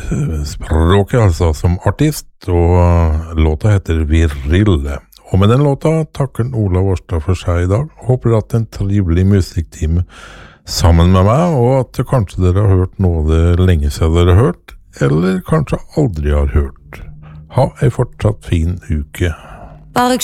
språket altså som artist, og låta heter Viril. Og med den låta takker Olav Årstad for seg i dag. Håper at en trivelig musikktime sammen med meg, og at kanskje dere har hørt noe det lenge siden dere har hørt, eller kanskje aldri har hørt. Ha en fortsatt fin uke. Bare